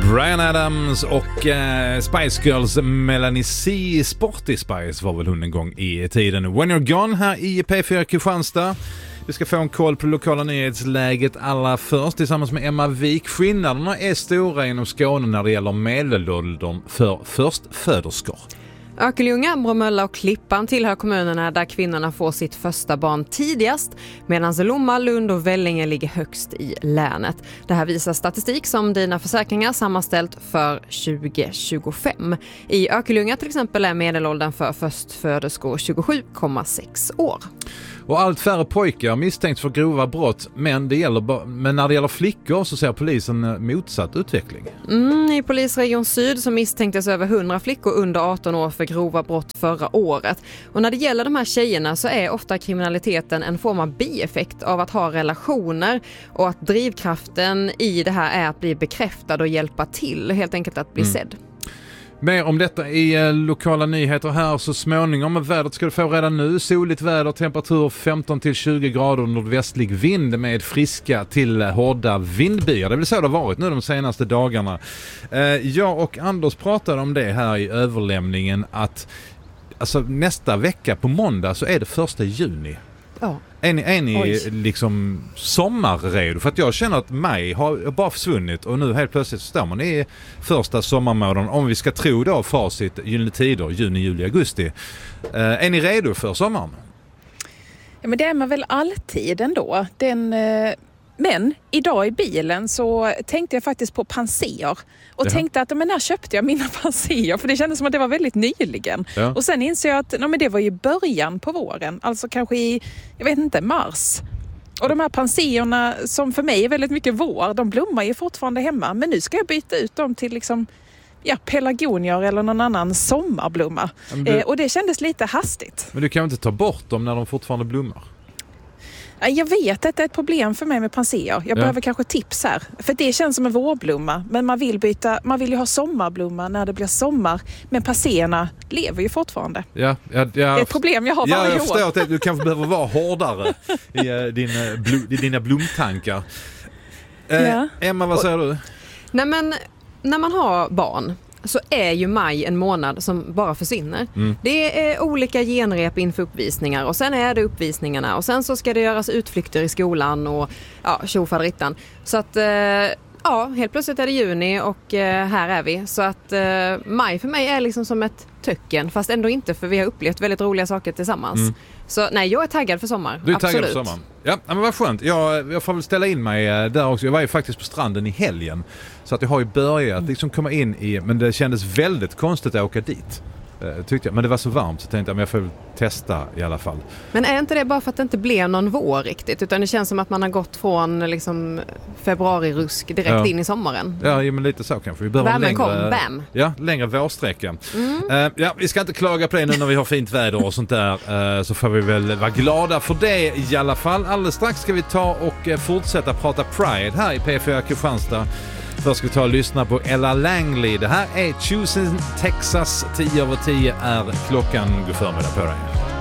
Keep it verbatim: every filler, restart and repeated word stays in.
Bryan Adams och eh, Spice Girls Melanie C. Sporty Spice var väl hon en gång i tiden. When You're Gone här i P fyra Kristianstad. Vi ska få en koll på lokala nyhetsläget alla först tillsammans med Emma Wik. Skillnaderna är stora inom Skåne när det gäller medelåldern för förstföderskor. Örkelljunga, Bromölla och Klippan tillhör kommunerna där kvinnorna får sitt första barn tidigast, medan Lomma, Lund och Vellinge ligger högst i länet. Det här visar statistik som Dina Försäkringar sammanställt för tjugo tjugofem. I Örkelljunga till exempel är medelåldern för förstföderskor tjugosju komma sex år. Och allt färre pojkar misstänks för grova brott, men, det gäller, men när det gäller flickor så ser polisen motsatt utveckling. Mm, I polisregion Syd så misstänktes över hundra flickor under arton år för grova brott förra året. Och när det gäller de här tjejerna så är ofta kriminaliteten en form av bieffekt av att ha relationer, och att drivkraften i det här är att bli bekräftad och hjälpa till, helt enkelt att bli mm. sedd. Mer om detta i eh, lokala nyheter här så småningom. Vädret ska du få redan nu. Soligt väder, temperatur femton till tjugo grader, nordvästlig vind med friska till hårda vindbyar. Det vill så det har varit nu de senaste dagarna. Eh, jag och Anders pratade om det här i överlämningen att alltså, nästa vecka på måndag så är det första juni. Ja. Är ni, är ni liksom sommarredo? För att jag känner att maj har bara försvunnit och nu helt plötsligt står man i första sommarmånaden, om vi ska tro då facit gyllene tider, juni, juli, augusti. Eh, är ni redo för sommaren? Ja, men det är man väl alltid ändå. Den, eh, men idag i bilen så tänkte jag faktiskt på panser. Och ja. tänkte att men när köpte jag mina panser? För det kändes som att det var väldigt nyligen. Ja. Och sen insåg jag att no, men det var ju början på våren. Alltså kanske i, jag vet inte, mars. Och de här panserna som för mig är väldigt mycket vår, de blommar ju fortfarande hemma. Men nu ska jag byta ut dem till liksom, ja, pelargonier eller någon annan sommarblomma. Du, eh, och det kändes lite hastigt. Men du kan inte ta bort dem när de fortfarande blommar? Jag vet att det är ett problem för mig med panser. Jag ja. behöver kanske tips här. För det känns som en vårblomma. Men man vill byta, man vill ju ha sommarblomma när det blir sommar. Men panserna lever ju fortfarande. Ja, ja, ja, det är ett problem jag har varje år. Ja, jag förstår att du kanske behöver vara hårdare i, uh, din, uh, blo- i dina blomtankar. Uh, ja. Emma, vad säger du? Nej, men när man har barn så är ju maj en månad som bara försvinner. Mm. Det är olika genrep inför uppvisningar och sen är det uppvisningarna och sen så ska det göras utflykter i skolan och ja, tjofaderittan. Så att eh, ja, helt plötsligt är det juni och eh, här är vi. Så att eh, maj för mig är liksom som ett töcken, fast ändå inte, för vi har upplevt väldigt roliga saker tillsammans. Mm. Så nej, jag är taggad för sommar. Du är absolut. taggad för sommaren. Ja, men vad skönt. Jag, jag får väl ställa in mig där också. Jag var ju faktiskt på stranden i helgen. Så att jag har ju börjat liksom komma in i, men det kändes väldigt konstigt att åka dit. Tyckte jag. Men det var så varmt så tänkte jag att jag får testa i alla fall. Men är inte det bara för att det inte blev någon vår riktigt, utan det känns som att man har gått från liksom februari-rusk direkt ja. in i sommaren? Ja, men lite så kanske. Vi behöver Värmen längre, kom, bam! Ja, längre vårsträcka. Mm. Uh, ja, vi ska inte klaga på det nu när vi har fint väder och sånt där. Uh, så får vi väl vara glada för det i alla fall. Alldeles strax ska vi ta och uh, fortsätta prata Pride här i P fyra Kristianstad. Först ska vi ta och lyssna på Ella Langley. Det här är Choosing Texas. tio över tio är klockan. God förmiddag på dig.